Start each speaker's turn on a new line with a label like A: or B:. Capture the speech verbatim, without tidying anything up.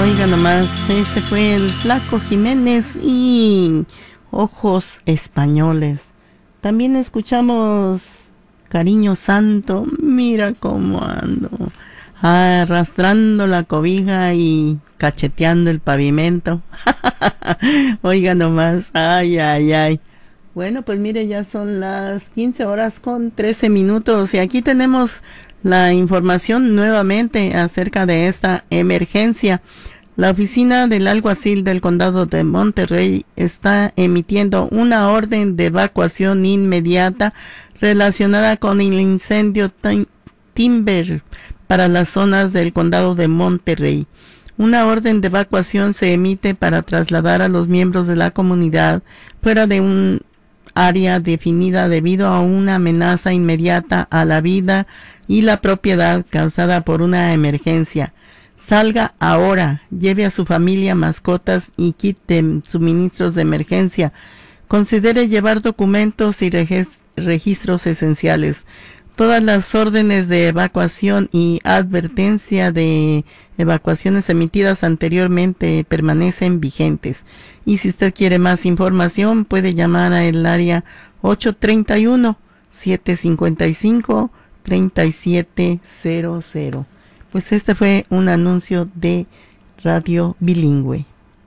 A: Oiga nomás, ese fue el Flaco Jiménez y Ojos Españoles. También escuchamos Cariño Santo, mira cómo ando, arrastrando la cobija y cacheteando el pavimento. Oiga nomás, ay, ay, ay. Bueno, pues mire, ya son las quince horas con trece minutos y aquí tenemos la información nuevamente acerca de esta emergencia. La oficina del alguacil del condado de Monterrey está emitiendo una orden de evacuación inmediata relacionada con el incendio Timber para las zonas del condado de Monterrey. Una orden de evacuación se emite para trasladar a los miembros de la comunidad fuera de un área definida debido a una amenaza inmediata a la vida y la propiedad causada por una emergencia. Salga ahora, lleve a su familia mascotas y kit de suministros de emergencia. Considere llevar documentos y registros esenciales. Todas las órdenes de evacuación y advertencia de evacuaciones emitidas anteriormente permanecen vigentes. Y si usted quiere más información, puede llamar al área ocho tres uno, siete cinco cinco, tres siete cero cero. Pues este fue un anuncio de Radio Bilingüe.